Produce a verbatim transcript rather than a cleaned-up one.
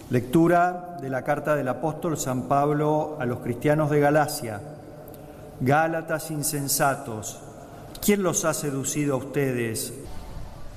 Lectura de la carta del apóstol San Pablo a los cristianos de Galacia. Gálatas insensatos, ¿quién los ha seducido a ustedes